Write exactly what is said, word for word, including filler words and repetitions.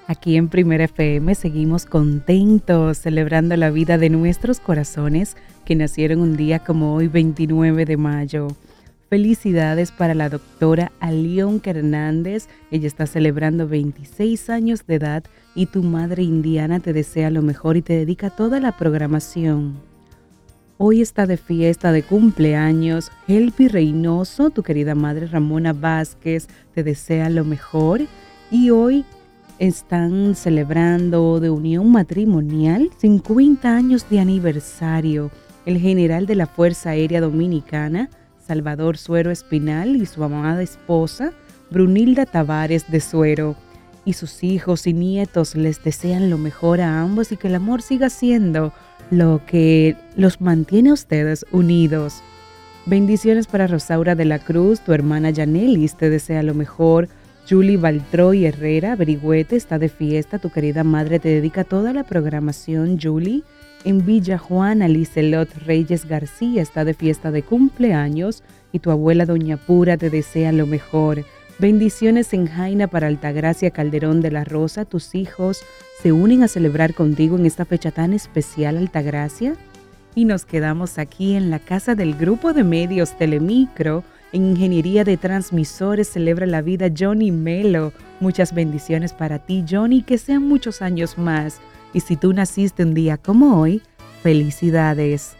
Aquí en Primera F M seguimos contentos celebrando la vida de nuestros corazones que nacieron un día como hoy, veintinueve de mayo. Felicidades para la doctora Alionka Hernández. Ella está celebrando veintiséis años de edad y tu madre Indiana te desea lo mejor y te dedica toda la programación. Hoy está de fiesta de cumpleaños Helpi Reynoso, tu querida madre Ramona Vázquez te desea lo mejor. Y hoy están celebrando de unión matrimonial cincuenta años de aniversario el general de la Fuerza Aérea Dominicana, Salvador Suero Espinal, y su amada esposa, Brunilda Tavares de Suero. Y sus hijos y nietos les desean lo mejor a ambos y que el amor siga siendo lo que los mantiene a ustedes unidos. Bendiciones para Rosaura de la Cruz, tu hermana Yanelis te desea lo mejor. Julie Baltroy Herrera, Berigüete, está de fiesta, tu querida madre te dedica toda la programación, Julie. En Villa Juana, Licelot Reyes García está de fiesta de cumpleaños y tu abuela Doña Pura te desea lo mejor. Bendiciones en Jaina para Altagracia Calderón de la Rosa, tus hijos se unen a celebrar contigo en esta fecha tan especial, Altagracia. Y nos quedamos aquí en la casa del grupo de medios Telemicro. En Ingeniería de Transmisores celebra la vida Johnny Melo. Muchas bendiciones para ti, Johnny, que sean muchos años más. Y si tú naciste un día como hoy, felicidades.